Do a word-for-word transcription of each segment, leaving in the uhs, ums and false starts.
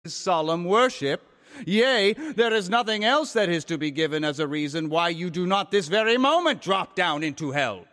solemn worship. Yea, there is nothing else that is to be given as a reason why you do not this very moment drop down into hell.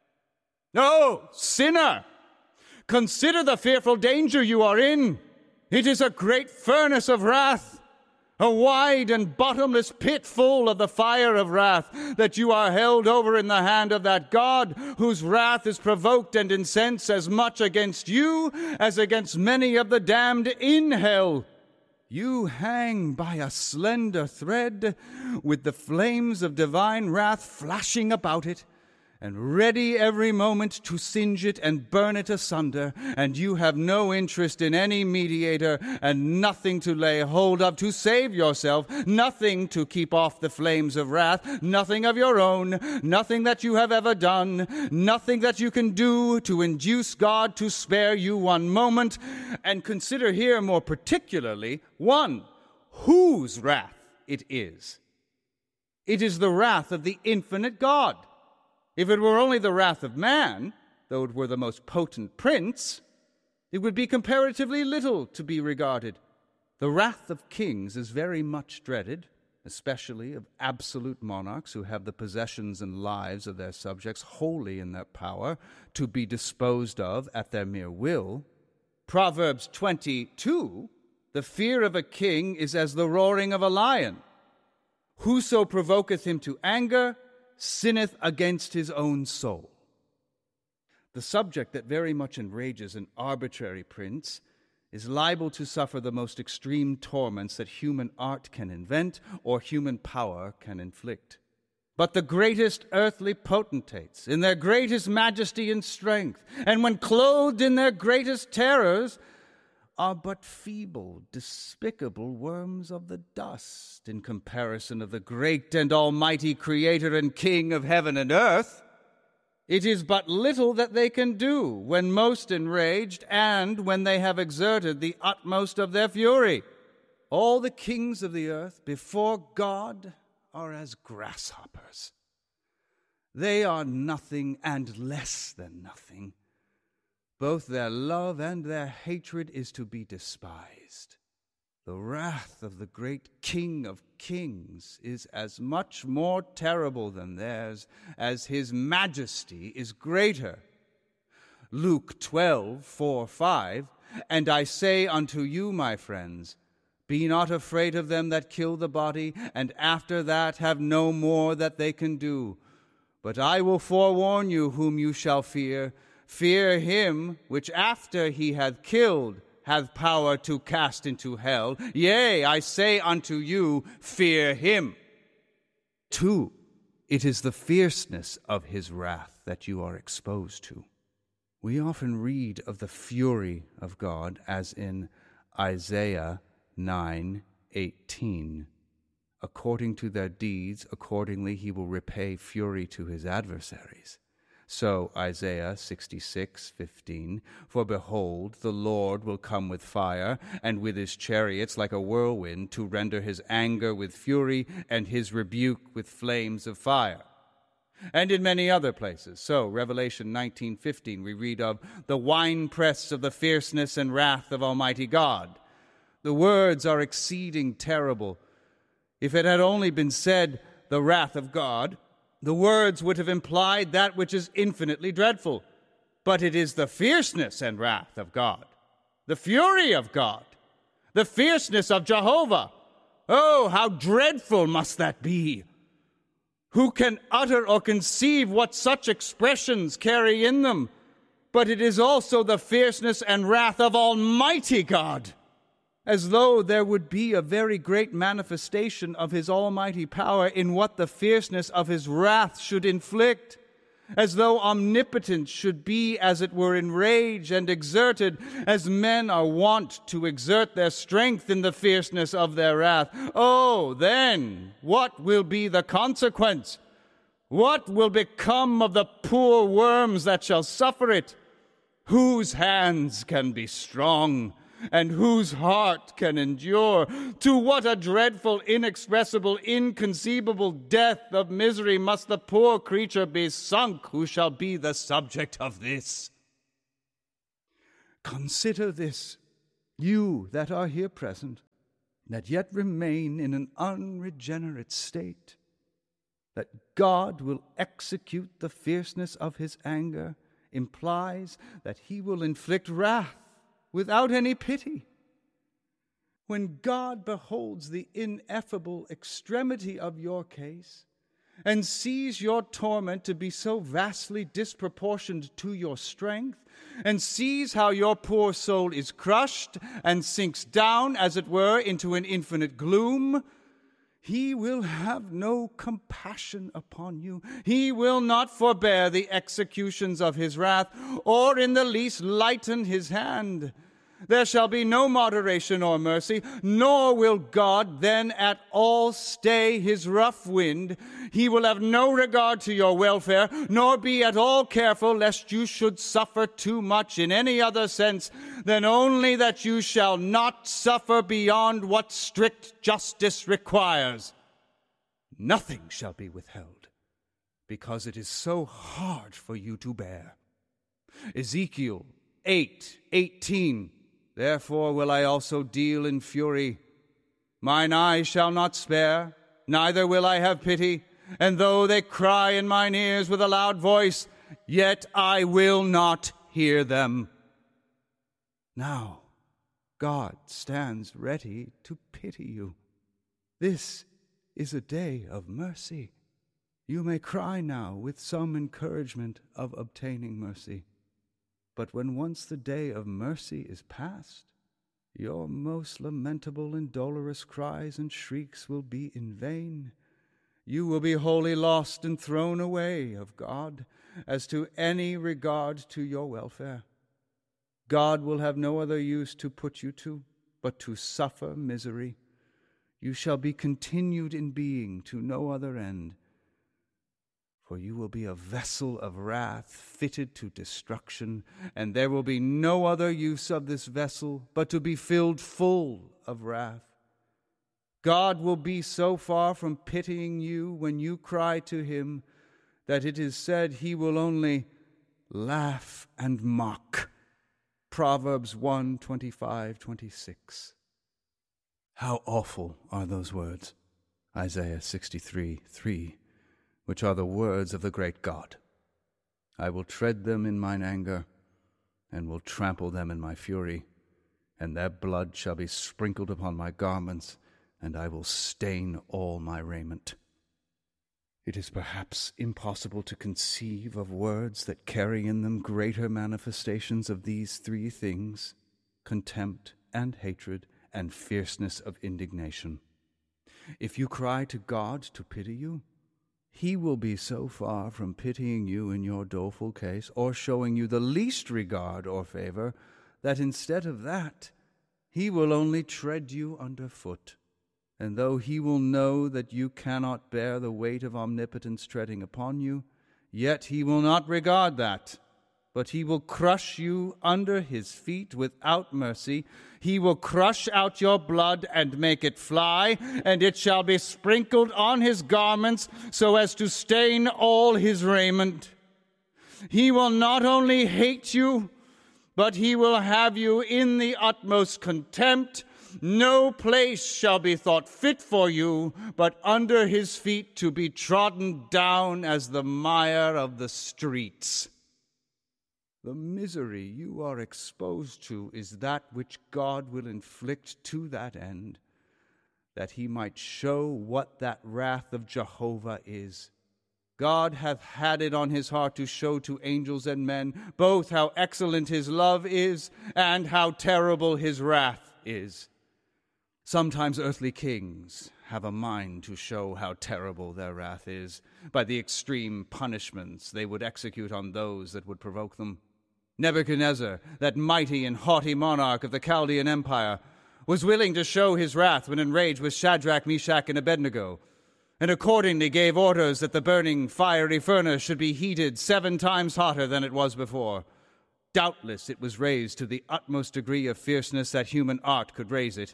No, sinner, consider the fearful danger you are in. It is a great furnace of wrath, a wide and bottomless pit full of the fire of wrath, that you are held over in the hand of that God whose wrath is provoked and incensed as much against you as against many of the damned in hell. You hang by a slender thread, with the flames of divine wrath flashing about it, and ready every moment to singe it and burn it asunder, and you have no interest in any mediator, and nothing to lay hold of to save yourself, nothing to keep off the flames of wrath, nothing of your own, nothing that you have ever done, nothing that you can do to induce God to spare you one moment. And consider here more particularly, one, whose wrath it is. It is the wrath of the infinite God. If it were only the wrath of man, though it were the most potent prince, it would be comparatively little to be regarded. The wrath of kings is very much dreaded, especially of absolute monarchs who have the possessions and lives of their subjects wholly in their power, to be disposed of at their mere will. Proverbs twenty-two, the fear of a king is as the roaring of a lion. Whoso provoketh him to anger sinneth against his own soul. The subject that very much enrages an arbitrary prince is liable to suffer the most extreme torments that human art can invent or human power can inflict. But the greatest earthly potentates, in their greatest majesty and strength, and when clothed in their greatest terrors, are but feeble, despicable worms of the dust in comparison of the great and almighty Creator and King of heaven and earth. It is but little that they can do when most enraged and when they have exerted the utmost of their fury. All the kings of the earth before God are as grasshoppers. They are nothing and less than nothing. Both their love and their hatred is to be despised. The wrath of the great King of kings is as much more terrible than theirs as his majesty is greater. Luke twelve, four, five, and I say unto you, my friends, be not afraid of them that kill the body, and after that have no more that they can do. But I will forewarn you whom you shall fear. Fear him which after he hath killed hath power to cast into hell. Yea, I say unto you, fear him. Two, it is the fierceness of his wrath that you are exposed to. We often read of the fury of God as in Isaiah nine eighteen. According to their deeds, accordingly he will repay fury to his adversaries. So Isaiah sixty-six fifteen, for behold, the Lord will come with fire, and with his chariots like a whirlwind, to render his anger with fury, and his rebuke with flames of fire. And in many other places. So Revelation nineteen fifteen, we read of the winepress of the fierceness and wrath of Almighty God. The words are exceeding terrible. If it had only been said, the wrath of God, the words would have implied that which is infinitely dreadful. But it is the fierceness and wrath of God, the fury of God, the fierceness of Jehovah. Oh, how dreadful must that be! Who can utter or conceive what such expressions carry in them? But it is also the fierceness and wrath of Almighty God, as though there would be a very great manifestation of his almighty power in what the fierceness of his wrath should inflict, as though omnipotence should be, as it were, enraged and exerted, as men are wont to exert their strength in the fierceness of their wrath. Oh, then, what will be the consequence? What will become of the poor worms that shall suffer it? Whose hands can be strong? And whose heart can endure? To what a dreadful, inexpressible, inconceivable death of misery must the poor creature be sunk who shall be the subject of this. Consider this. You that are here present, that yet remain in an unregenerate state, that God will execute the fierceness of his anger implies that he will inflict wrath without any pity. When God beholds the ineffable extremity of your case and sees your torment to be so vastly disproportioned to your strength, and sees how your poor soul is crushed and sinks down, as it were, into an infinite gloom, he will have no compassion upon you. He will not forbear the executions of his wrath, or in the least lighten his hand. There shall be no moderation or mercy, nor will God then at all stay his rough wind. He will have no regard to your welfare, nor be at all careful lest you should suffer too much in any other sense than only that you shall not suffer beyond what strict justice requires. Nothing shall be withheld, because it is so hard for you to bear. Ezekiel eight eighteen. Therefore will I also deal in fury. Mine eye shall not spare, neither will I have pity. And though they cry in mine ears with a loud voice, yet I will not hear them. Now God stands ready to pity you. This is a day of mercy. You may cry now with some encouragement of obtaining mercy. But when once the day of mercy is past, your most lamentable and dolorous cries and shrieks will be in vain. You will be wholly lost and thrown away of God as to any regard to your welfare. God will have no other use to put you to, but to suffer misery. You shall be continued in being to no other end. For you will be a vessel of wrath fitted to destruction, and there will be no other use of this vessel but to be filled full of wrath. God will be so far from pitying you when you cry to him that it is said he will only laugh and mock. Proverbs one twenty-five twenty-six. How awful are those words, Isaiah sixty-three three. Which are the words of the great God. I will tread them in mine anger, and will trample them in my fury, and their blood shall be sprinkled upon my garments, and I will stain all my raiment. It is perhaps impossible to conceive of words that carry in them greater manifestations of these three things: contempt and hatred and fierceness of indignation. If you cry to God to pity you, he will be so far from pitying you in your doleful case, or showing you the least regard or favor, that instead of that, he will only tread you underfoot. And though he will know that you cannot bear the weight of omnipotence treading upon you, yet he will not regard that, but he will crush you under his feet without mercy. He will crush out your blood and make it fly, and it shall be sprinkled on his garments so as to stain all his raiment. He will not only hate you, but he will have you in the utmost contempt. No place shall be thought fit for you, but under his feet to be trodden down as the mire of the streets. The misery you are exposed to is that which God will inflict to that end, that he might show what that wrath of Jehovah is. God hath had it on his heart to show to angels and men both how excellent his love is and how terrible his wrath is. Sometimes earthly kings have a mind to show how terrible their wrath is by the extreme punishments they would execute on those that would provoke them. Nebuchadnezzar, that mighty and haughty monarch of the Chaldean Empire, was willing to show his wrath when enraged with Shadrach, Meshach, and Abednego, and accordingly gave orders that the burning fiery furnace should be heated seven times hotter than it was before. Doubtless it was raised to the utmost degree of fierceness that human art could raise it.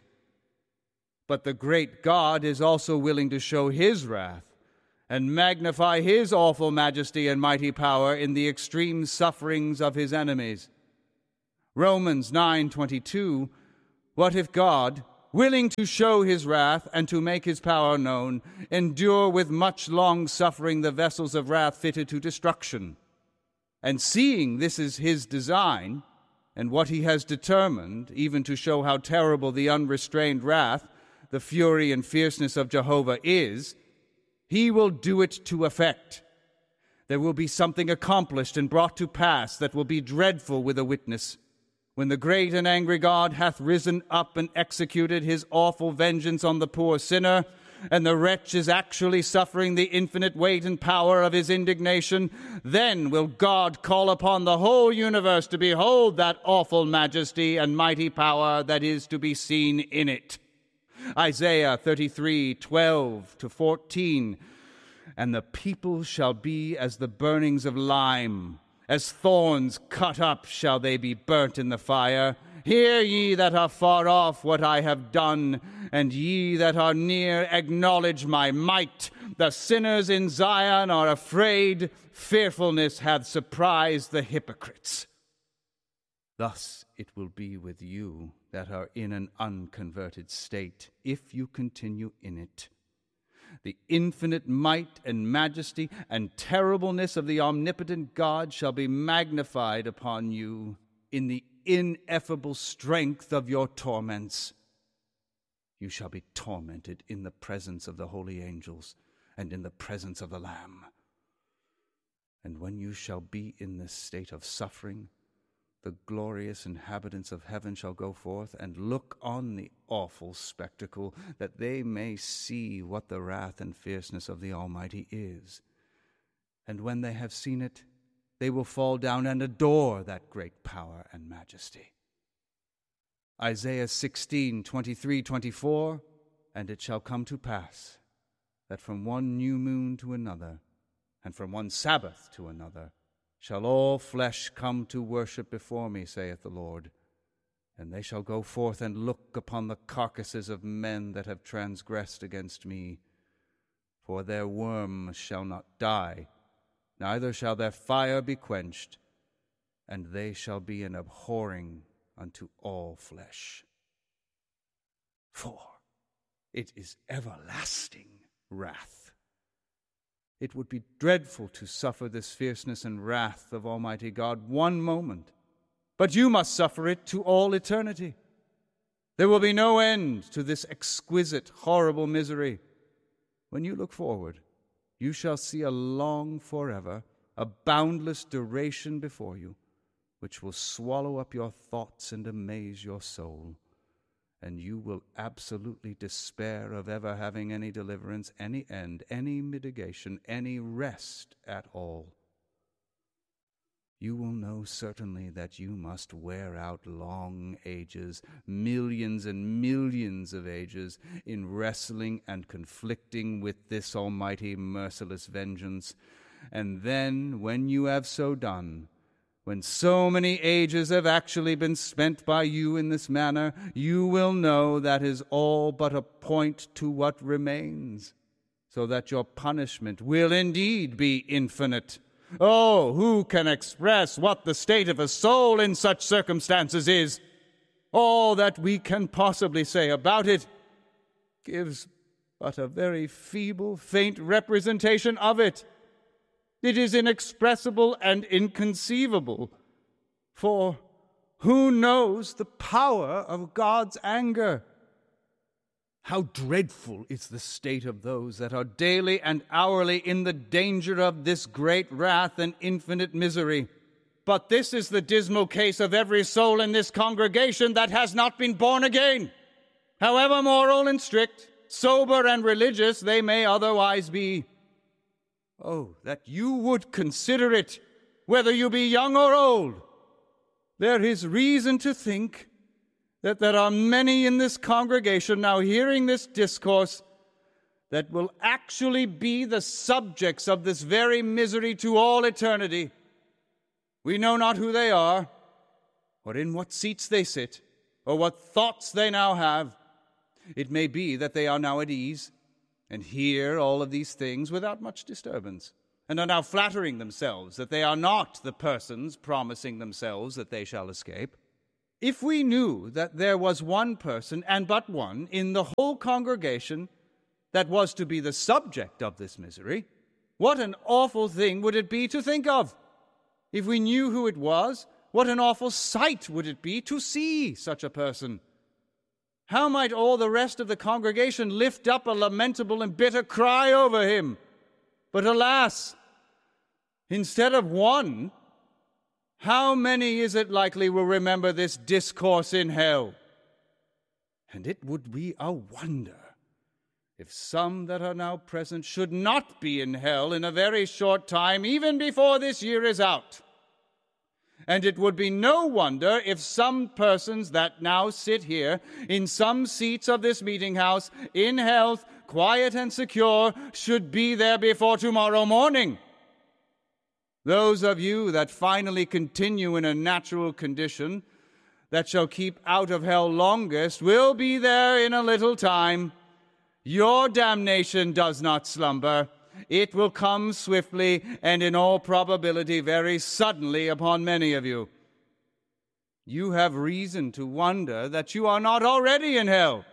But the great God is also willing to show his wrath and magnify his awful majesty and mighty power in the extreme sufferings of his enemies. Romans nine twenty-two, What if God, willing to show his wrath and to make his power known, endure with much long suffering the vessels of wrath fitted to destruction? And seeing this is his design, and what he has determined, even to show how terrible the unrestrained wrath, the fury and fierceness of Jehovah is, he will do it to effect. There will be something accomplished and brought to pass that will be dreadful with a witness, when the great and angry God hath risen up and executed his awful vengeance on the poor sinner, and the wretch is actually suffering the infinite weight and power of his indignation, then will God call upon the whole universe to behold that awful majesty and mighty power that is to be seen in it. Isaiah thirty-three, twelve to fourteen. And the people shall be as the burnings of lime, as thorns cut up shall they be burnt in the fire. Hear ye that are far off what I have done, and ye that are near acknowledge my might. The sinners in Zion are afraid, fearfulness hath surprised the hypocrites. Thus it will be with you that are in an unconverted state, if you continue in it. The infinite might and majesty and terribleness of the omnipotent God shall be magnified upon you in the ineffable strength of your torments. You shall be tormented in the presence of the holy angels and in the presence of the Lamb. And when you shall be in this state of suffering, the glorious inhabitants of heaven shall go forth and look on the awful spectacle, that they may see what the wrath and fierceness of the Almighty is. And when they have seen it, they will fall down and adore that great power and majesty. Isaiah sixteen, twenty-three, twenty-four, and it shall come to pass that from one new moon to another, and from one Sabbath to another, shall all flesh come to worship before me, saith the Lord. And they shall go forth and look upon the carcasses of men that have transgressed against me. For their worm shall not die, neither shall their fire be quenched, and they shall be an abhorring unto all flesh. For it is everlasting wrath. It would be dreadful to suffer this fierceness and wrath of Almighty God one moment, but you must suffer it to all eternity. There will be no end to this exquisite, horrible misery. When you look forward, you shall see a long forever, a boundless duration before you, which will swallow up your thoughts and amaze your soul. And you will absolutely despair of ever having any deliverance, any end, any mitigation, any rest at all. You will know certainly that you must wear out long ages, millions and millions of ages, in wrestling and conflicting with this almighty merciless vengeance. And then, when you have so done, when so many ages have actually been spent by you in this manner, you will know that is all but a point to what remains, so that your punishment will indeed be infinite. Oh, who can express what the state of a soul in such circumstances is? All that we can possibly say about it gives but a very feeble, faint representation of it. It is inexpressible and inconceivable, for who knows the power of God's anger? How dreadful is the state of those that are daily and hourly in the danger of this great wrath and infinite misery. But this is the dismal case of every soul in this congregation that has not been born again. However moral and strict, sober and religious they may otherwise be. Oh, that you would consider it, whether you be young or old. There is reason to think that there are many in this congregation now hearing this discourse that will actually be the subjects of this very misery to all eternity. We know not who they are, or in what seats they sit, or what thoughts they now have. It may be that they are now at ease, and hear all of these things without much disturbance, and are now flattering themselves that they are not the persons promising themselves that they shall escape. If we knew that there was one person, and but one, in the whole congregation that was to be the subject of this misery, what an awful thing would it be to think of! If we knew who it was, what an awful sight would it be to see such a person! How might all the rest of the congregation lift up a lamentable and bitter cry over him! But alas, instead of one, how many is it likely will remember this discourse in hell? And it would be a wonder if some that are now present should not be in hell in a very short time, even before this year is out. And it would be no wonder if some persons that now sit here in some seats of this meeting house, in health, quiet and secure, should be there before tomorrow morning. Those of you that finally continue in a natural condition, that shall keep out of hell longest, will be there in a little time. Your damnation does not slumber. It will come swiftly and in all probability very suddenly upon many of you. You have reason to wonder that you are not already in hell.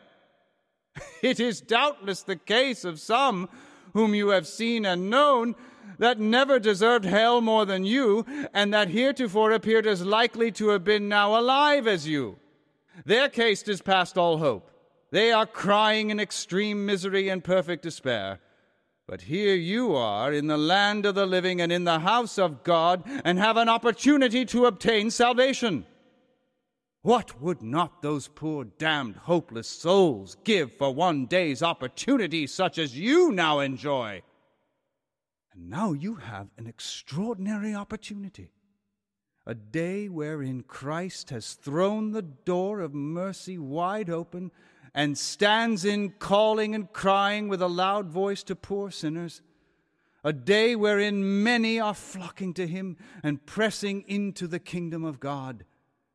It is doubtless the case of some whom you have seen and known that never deserved hell more than you, and that heretofore appeared as likely to have been now alive as you. Their case is past all hope. They are crying in extreme misery and perfect despair. But here you are in the land of the living and in the house of God, and have an opportunity to obtain salvation. What would not those poor, damned, hopeless souls give for one day's opportunity such as you now enjoy? And now you have an extraordinary opportunity, a day wherein Christ has thrown the door of mercy wide open and stands in calling and crying with a loud voice to poor sinners, a day wherein many are flocking to him and pressing into the kingdom of God.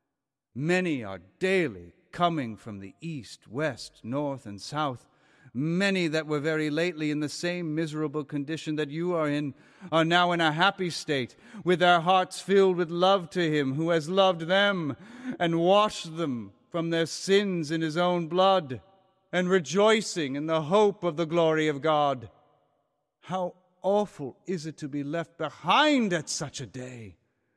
Many are daily coming from the east, west, north, and south. Many that were very lately in the same miserable condition that you are in are now in a happy state, with their hearts filled with love to him who has loved them and washed them from their sins in his own blood, and rejoicing in the hope of the glory of God. How awful is it to be left behind at such a day,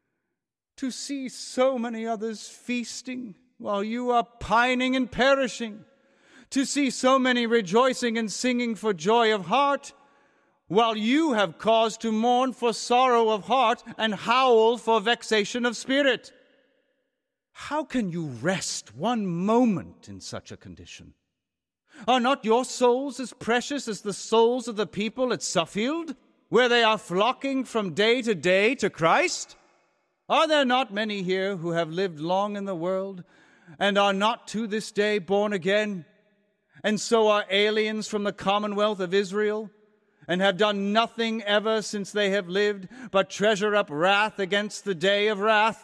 to see so many others feasting while you are pining and perishing, to see so many rejoicing and singing for joy of heart, while you have cause to mourn for sorrow of heart and howl for vexation of spirit. How can you rest one moment in such a condition? Are not your souls as precious as the souls of the people at Suffield, where they are flocking from day to day to Christ? Are there not many here who have lived long in the world and are not to this day born again, and so are aliens from the commonwealth of Israel, and have done nothing ever since they have lived but treasure up wrath against the day of wrath?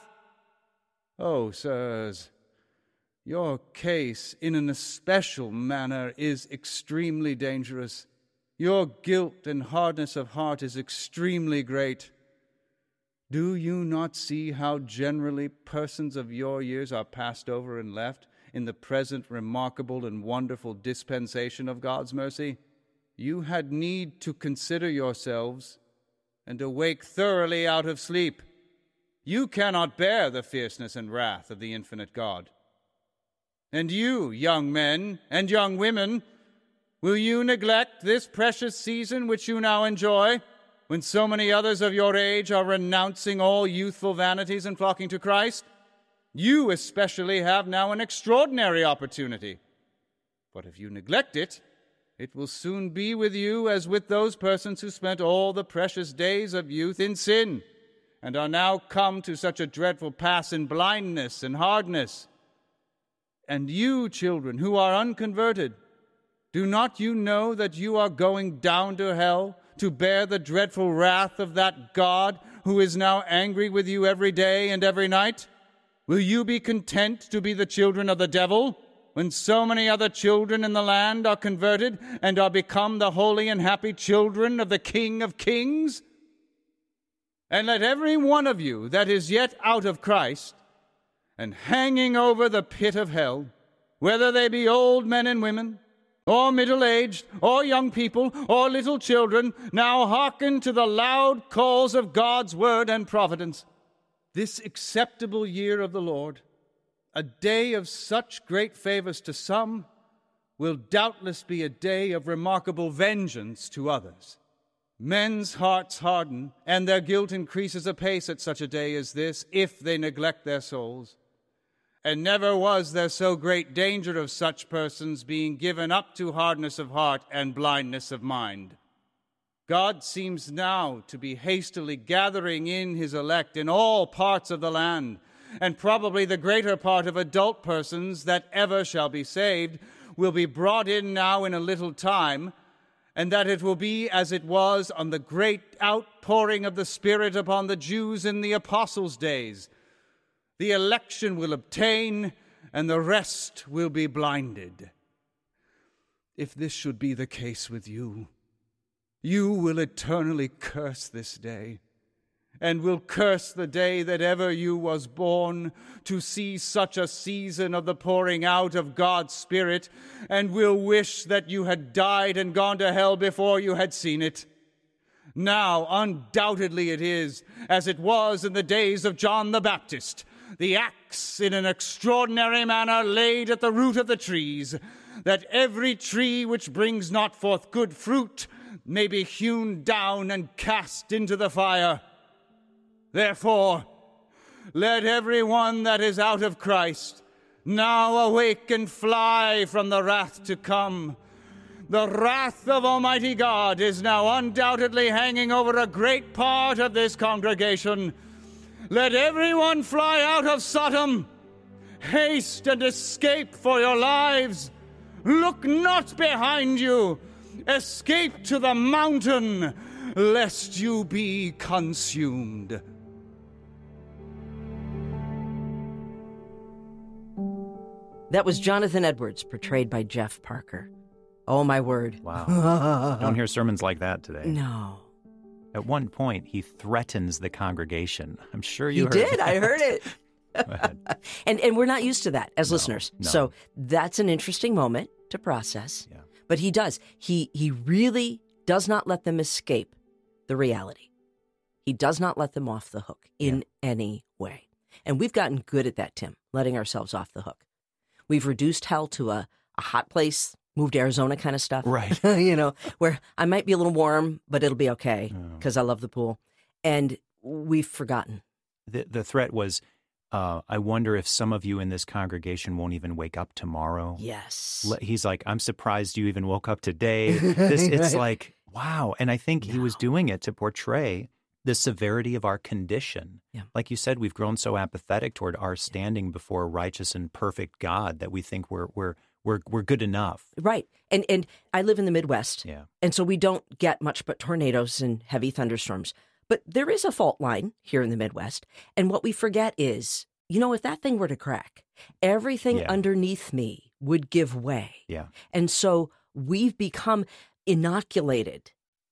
Oh, sirs, your case in an especial manner is extremely dangerous. Your guilt and hardness of heart is extremely great. Do you not see how generally persons of your years are passed over and left in the present remarkable and wonderful dispensation of God's mercy? You had need to consider yourselves and awake thoroughly out of sleep. You cannot bear the fierceness and wrath of the infinite God. And you, young men and young women, will you neglect this precious season which you now enjoy, when so many others of your age are renouncing all youthful vanities and flocking to Christ? You especially have now an extraordinary opportunity. But if you neglect it, it will soon be with you as with those persons who spent all the precious days of youth in sin, and are now come to such a dreadful pass in blindness and hardness. And you, children, who are unconverted, do not you know that you are going down to hell to bear the dreadful wrath of that God who is now angry with you every day and every night? Will you be content to be the children of the devil, when so many other children in the land are converted and are become the holy and happy children of the King of Kings? And let every one of you that is yet out of Christ, and hanging over the pit of hell, whether they be old men and women, or middle-aged, or young people, or little children, now hearken to the loud calls of God's word and providence. This acceptable year of the Lord, a day of such great favors to some, will doubtless be a day of remarkable vengeance to others. Men's hearts harden, and their guilt increases apace at such a day as this, if they neglect their souls. And never was there so great danger of such persons being given up to hardness of heart and blindness of mind. God seems now to be hastily gathering in his elect in all parts of the land, and probably the greater part of adult persons that ever shall be saved will be brought in now in a little time, and that it will be as it was on the great outpouring of the Spirit upon the Jews in the apostles' days. The election will obtain, and the rest will be blinded. If this should be the case with you, you will eternally curse this day, and will curse the day that ever you was born to see such a season of the pouring out of God's Spirit, and will wish that you had died and gone to hell before you had seen it. Now, undoubtedly it is, as it was in the days of John the Baptist, the axe in an extraordinary manner laid at the root of the trees, that every tree which brings not forth good fruit may be hewn down and cast into the fire. Therefore, let every one that is out of Christ now awake and fly from the wrath to come. The wrath of Almighty God is now undoubtedly hanging over a great part of this congregation. Let everyone fly out of Sodom. Haste and escape for your lives. Look not behind you. Escape to the mountain, lest you be consumed. That was Jonathan Edwards, portrayed by Jeff Parker. Oh, my word. Wow. Don't hear sermons like that today. No. At one point, he threatens the congregation. I'm sure you he heard did. that. I heard it. Go ahead. and, and we're not used to that as No, listeners. no. So that's an interesting moment to process. Yeah. But he does. He he really does not let them escape the reality. He does not let them off the hook in yeah. any way. And we've gotten good at that, Tim, letting ourselves off the hook. We've reduced hell to a, a hot place, moved to Arizona kind of stuff. Right. you know, where I might be a little warm, but it'll be okay because oh. I love the pool. And we've forgotten. The, the threat was, uh, I wonder if some of you in this congregation won't even wake up tomorrow. Yes. Le- He's like, I'm surprised you even woke up today. This, it's Right. like, wow. And I think No. he was doing it to portray the severity of our condition. Yeah. Like you said, we've grown so apathetic toward our standing before a righteous and perfect God that we think we're we're we're we're good enough. Right. And and I live in the Midwest. Yeah. And so we don't get much but tornadoes and heavy thunderstorms. But there is a fault line here in the Midwest. And what we forget is, you know, if that thing were to crack, everything Yeah. underneath me would give way. Yeah. And so we've become inoculated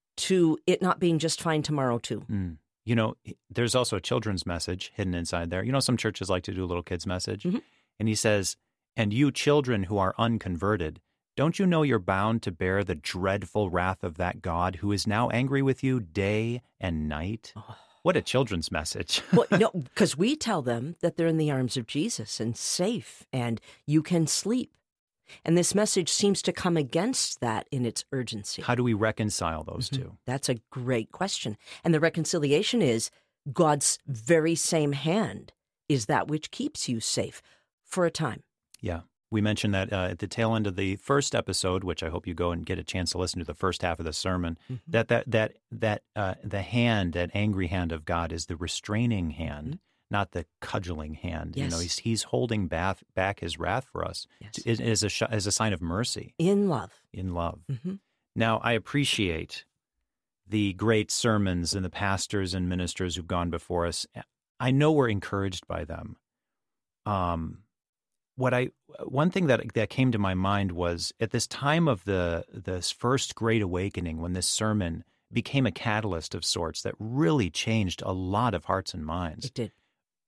to it not being just fine tomorrow, too. Mm. You know, there's also a children's message hidden inside there. You know, some churches like to do a little kid's message. Mhm. And he says, and you children who are unconverted, don't you know you're bound to bear the dreadful wrath of that God who is now angry with you day and night? Oh. What a children's message. Well, no, because we tell them that they're in the arms of Jesus and safe and you can sleep. And this message seems to come against that in its urgency. How do we reconcile those Mhm. two? That's a great question. And the reconciliation is God's very same hand is that which keeps you safe for a time. Yeah. We mentioned that uh, at the tail end of the first episode, which I hope you go and get a chance to listen to the first half of the sermon, Mm-hmm. that that that that uh, the hand, that angry hand of God, is the restraining hand, Mm-hmm. not the cudgeling hand. You know, Yes. he's he's holding back back his wrath for us Yes. to, as, as a sh- as a sign of mercy In love. in love. Mm-hmm. Now, I appreciate the great sermons and the pastors and ministers who've gone before us. I know we're encouraged by them. Um. What I one thing that that came to my mind was at this time of the this first Great Awakening, when this sermon became a catalyst of sorts that really changed a lot of hearts and minds. It did.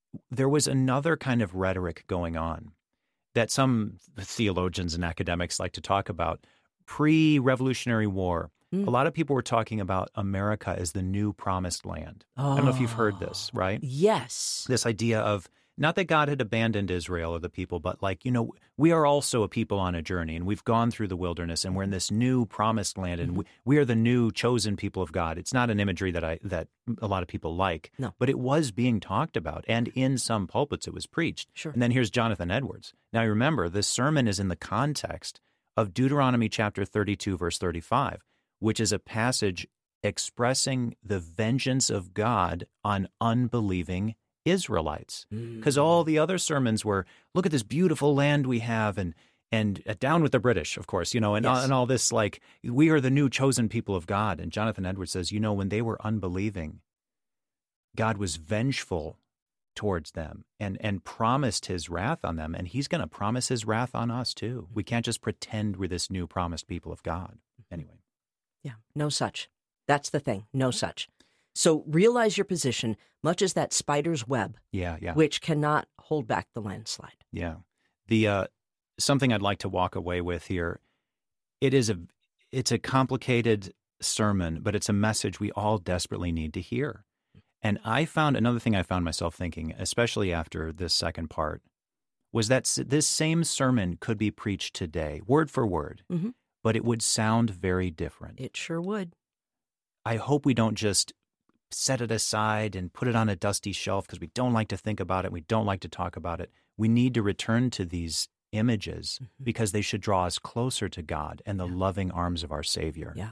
there was another kind of rhetoric going on that some theologians and academics like to talk about. Pre-Revolutionary War, mm. a lot of people were talking about America as the new promised land. Oh, I don't know if you've heard this, right? Yes. This idea of not that God had abandoned Israel or the people, but like, you know, we are also a people on a journey, and we've gone through the wilderness, and we're in this new promised land, and mm-hmm. we, we are the new chosen people of God. It's not an imagery that I that a lot of people like, no. but it was being talked about, and in some pulpits it was preached. Sure. And then here's Jonathan Edwards. Now, remember, this sermon is in the context of Deuteronomy chapter thirty-two, verse thirty-five, which is a passage expressing the vengeance of God on unbelieving Israelites. Because mm. all the other sermons were, look at this beautiful land we have, and and uh, down with the British, of course, you know, and, yes. all, and all this, like, we are the new chosen people of God. And Jonathan Edwards says, you know, when they were unbelieving, God was vengeful towards them and and promised his wrath on them, and he's going to promise his wrath on us too. We can't just pretend we're this new promised people of God. Anyway. Yeah, no such. That's the thing, no such. So realize your position, much as that spider's web, yeah, yeah. which cannot hold back the landslide. Yeah. The uh, something I'd like to walk away with here, it is a it's a complicated sermon, but it's a message we all desperately need to hear. And I found another thing I found myself thinking, especially after this second part, was that this same sermon could be preached today, word for word, mm-hmm. but it would sound very different. It sure would. I hope we don't just set it aside and put it on a dusty shelf because we don't like to think about it, we don't like to talk about it. We need to return to these images mm-hmm. because they should draw us closer to God and the yeah. loving arms of our Savior. Yeah.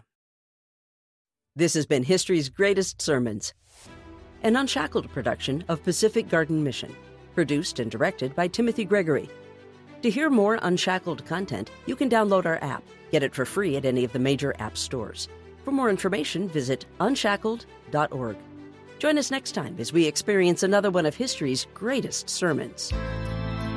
This has been History's Greatest Sermons, an Unshackled production of Pacific Garden Mission, produced and directed by Timothy Gregory. To hear more Unshackled content, you can download our app. Get it for free at any of the major app stores. For more information, visit unshackled dot org. Join us next time as we experience another one of history's greatest sermons.